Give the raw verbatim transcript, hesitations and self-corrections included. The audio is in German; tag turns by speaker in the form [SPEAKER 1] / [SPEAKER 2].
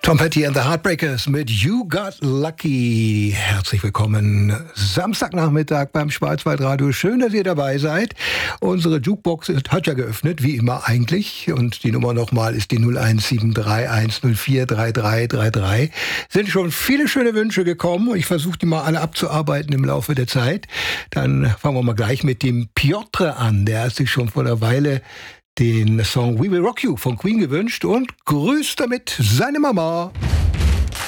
[SPEAKER 1] Tom Petty and the Heartbreakers mit You Got Lucky. Herzlich willkommen Samstagnachmittag beim Schwarzwaldradio. Schön, dass ihr dabei seid. Unsere Jukebox hat ja geöffnet, wie immer eigentlich. Und die Nummer nochmal ist die null eins sieben drei eins null vier drei drei drei drei. Sind schon viele schöne Wünsche gekommen. Ich versuche die mal alle abzuarbeiten im Laufe der Zeit. Dann fangen wir mal gleich mit dem Piotr an. Der hat sich schon vor einer Weile den Song We Will Rock You von Queen gewünscht und grüßt damit seine Mama.